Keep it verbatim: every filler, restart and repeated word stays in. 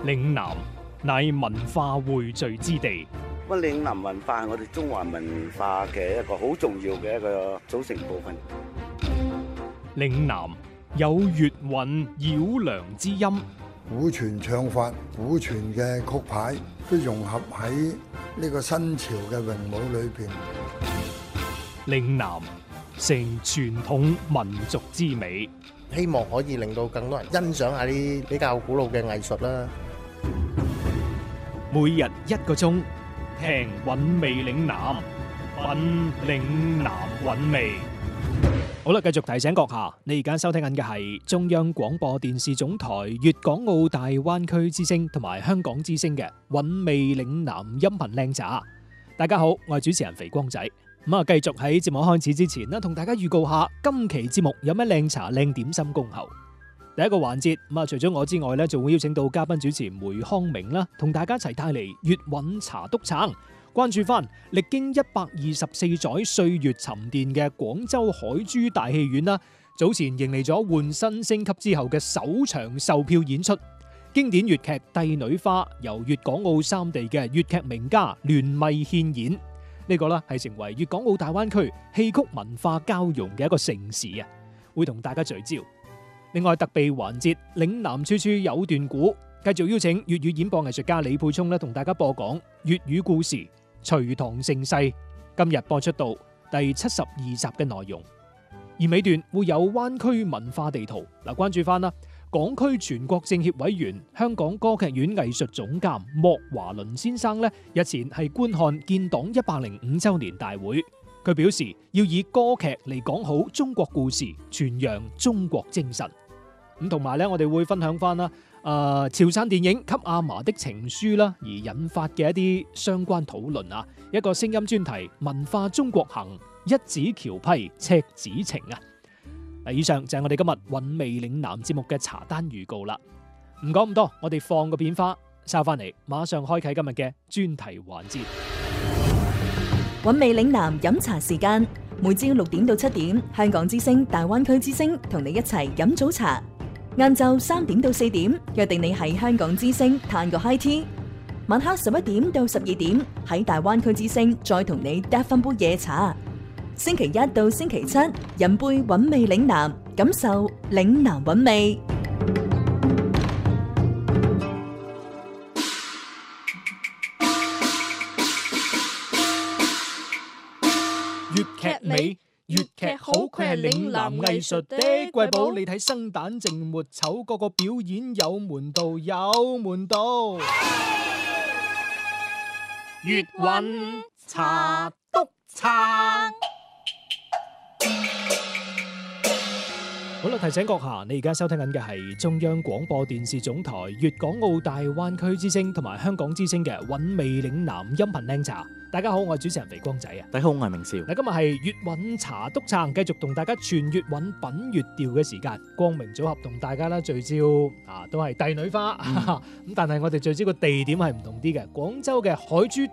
嶺南乃文化匯聚之地。 咁嶺南文化係我哋中華文化嘅一個好重要嘅一個組成部分。 嶺南有粵韻繞梁之音， 古傳唱法、古傳嘅曲牌都融合喺呢個新潮嘅詠舞裏邊。 嶺南成傳統民族之美， 希望可以令到更多人欣賞下啲比較古老嘅藝術啦。 每日一個鐘，聽韻味嶺南，品嶺南韻味。好啦，繼續提醒閣下，你而家收聽緊嘅係中央廣播電視總台粵港澳大灣區之聲同埋香港之聲嘅韻味嶺南音頻靚茶。大家好，我係主持人肥光仔。咁啊，繼續喺節目開始之前呢，同大家預告下今期節目有咩靚茶靚點心恭候。第一個環節，咁啊，除咗我之外呢，仲會邀請到嘉賓主持梅康明啦，同大家一齊帶嚟粵韻茶督撐。關注翻歷經一百二十四載歲月沉澱嘅廣州海珠大戲院啦，早前迎嚟咗換新升級之後嘅首場售票演出，經典粵劇《帝女花》由粵港澳三地嘅粵劇名家聯袂獻演，呢個呢係成為粵港澳大灣區戲曲文化交融嘅一個盛事啊！會同大家聚焦。另外特備環節嶺南處處有段古，繼續邀請粵語演播藝術家李沛聰咧，同大家播講粵語故事。隋唐盛世今日播出到第七十二集嘅內容，而尾段會有灣區文化地圖嗱，關注翻啦。港區全國政協委員、香港歌劇院藝術總監莫華倫先生咧，日前係觀看建黨一百零五週年大會，佢表示要以歌劇嚟講好中國故事，傳揚中國精神。咁同埋咧，我哋會分享翻啦。誒、呃，潮汕電影《給阿嫲的情書》啦，而引發嘅一啲相關討論啊，一個聲音專題文化中國行，一指橋批赤子情啊。嗱，以上就係我哋今日韻味嶺南節目嘅茶單預告啦。唔講咁多，我哋放個片花，收翻嚟，馬上開啟今日嘅專題環節。 韻味嶺南飲茶時間，每朝六點到七點，香港之聲、大灣區之聲同你一齊飲早茶。晏晝三點到四點，約定你喺香港之聲嘆個 high tea。晚黑十一點到十二點，喺大灣區之聲再同你嗒翻杯夜茶。星期一到星期七，飲杯韻味嶺南，感受嶺南韻味。 粵劇美。粵劇好，佢係嶺南藝術的瑰寶。你睇生旦淨末丑，個個表演有門道，有門道。粵韻茶督撐。好啦，提醒閣下，你而家收聽緊嘅係中央廣播電視總台粵港澳大灣區之聲同埋香港之聲嘅韻味嶺南音頻靚茶。大家好，我係主持人肥光仔啊！ 大家好，我係明少。 嗱，今日係粵韻茶督撐，繼續同大家傳粵韻品粵調嘅時間。光明組合同大家啦聚焦啊，都係帝女花咁，嗯、但係我哋聚焦個地點係唔同啲嘅。廣州嘅海珠